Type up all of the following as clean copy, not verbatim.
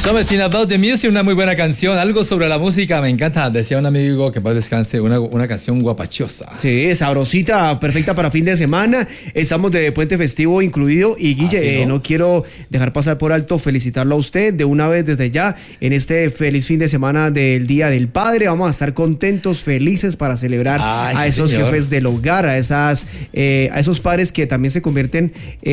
Something About the Music, una muy buena canción. Algo sobre la música, me encanta. Decía un amigo que paz descanse, una canción guapachosa. Sí, sabrosita, perfecta para fin de semana. Estamos de puente festivo incluido. Y Guille, no quiero dejar pasar por alto felicitarlo a usted de una vez desde ya en este feliz fin de semana del Día del Padre. Vamos a estar contentos, felices para celebrar a esos jefes del hogar, a esos padres que también se convierten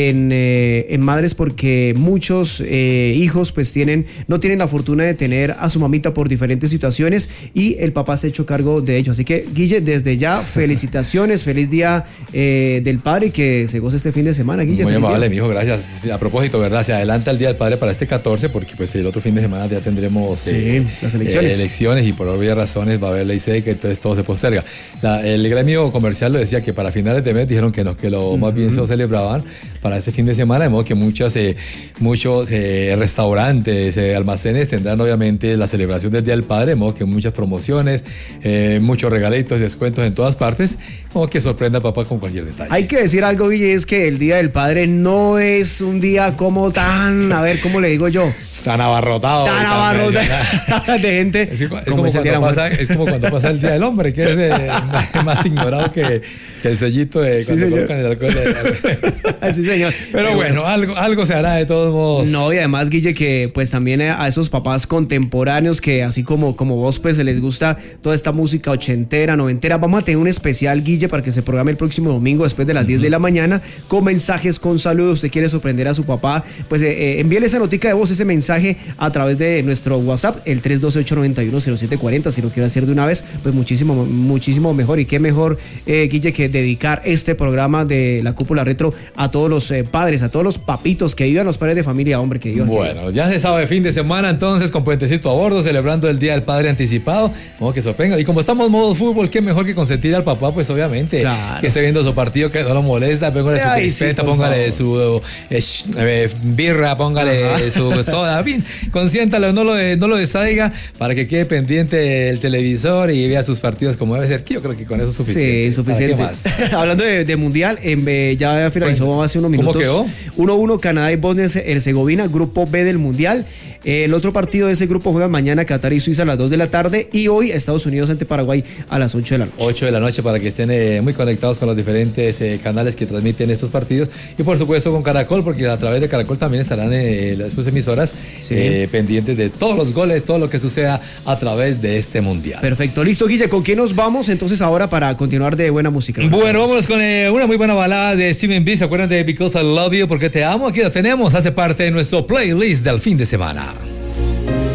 en madres, porque muchos hijos pues no tienen la fortuna de tener a su mamita por diferentes situaciones y el papá se ha hecho cargo de ello. Así que, Guille, desde ya, felicitaciones, feliz Día del Padre y que se goce este fin de semana, Guille. Muy amable, mijo, gracias. A propósito, ¿verdad? Se adelanta el Día del Padre para este 14 porque pues el otro fin de semana ya tendremos las elecciones y por obvias razones va a haber ley seca, entonces todo se posterga. El gremio comercial lo decía que para finales de mes dijeron que no, que lo más bien se lo celebraban para este fin de semana, de modo que muchos restaurantes, almacenes tendrán obviamente la celebración del Día del Padre, de modo que muchas promociones, muchos regalitos, descuentos en todas partes, como que sorprenda al papá con cualquier detalle. Hay que decir algo, Guille, es que el Día del Padre no es un día como tan, a ver, cómo le digo yo, tan abarrotado de gente. Es como cuando pasa el Día del Hombre, que es más ignorado que el sellito de cuando colocan el alcohol. Sí, señor. Pero bueno, algo se hará de todos modos. No, y además, Guille, que pues también a esos papás contemporáneos que así como vos, pues se les gusta toda esta música ochentera, noventera, vamos a tener un especial, Guille, para que se programe el próximo domingo después de las 10 de la mañana, con mensajes, con saludos. Usted quiere sorprender a su papá, pues envíele esa notica de voz, ese mensaje a través de nuestro WhatsApp, el 312-891-0740. Si lo quiere hacer de una vez, pues muchísimo mejor. Y qué mejor, Guille, que dedicar este programa de la Cúpula Retro a todos los padres, a todos los papitos, que vivan los padres de familia, hombre, que vivan. Bueno, ya se sabe, fin de semana entonces con puentecito a bordo, celebrando el Día del Padre anticipado, como que sorprenda. Y como estamos en modo fútbol, qué mejor que consentir al papá, pues obviamente, claro, que esté viendo su partido, que no lo molesta, póngale su crispeta, póngale su birra, póngale su soda, en fin, consiéntalo, no lo distraiga, para que quede pendiente el televisor y vea sus partidos como debe ser. Yo creo que con eso es suficiente. Sí, suficiente. ¿Qué más? Hablando de mundial, ya finalizó hace unos minutos. ¿Cómo quedó? 1-1 Canadá y Bosnia-Herzegovina, grupo B del mundial. El otro partido de ese grupo juega mañana Qatar y Suiza a las 2 de la tarde y hoy Estados Unidos ante Paraguay a las 8 de la noche. 8 de la noche para que estén muy conectados con los diferentes canales que transmiten estos partidos y por supuesto con Caracol, porque a través de Caracol también estarán las emisoras pendientes de todos los goles, todo lo que suceda a través de este mundial. Perfecto, listo, Guille, ¿con quién nos vamos entonces ahora para continuar de buena música? Bueno, vámonos con una muy buena balada de Steven B. ¿Se acuerdan de Because I Love You? Porque te amo. Aquí la tenemos, hace parte de nuestro playlist del fin de semana.